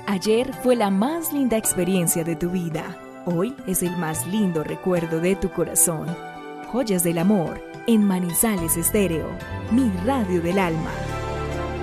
Ayer fue la más linda experiencia de tu vida. Hoy es el más lindo recuerdo de tu corazón. Joyas del amor en Manizales Estéreo, mi radio del alma.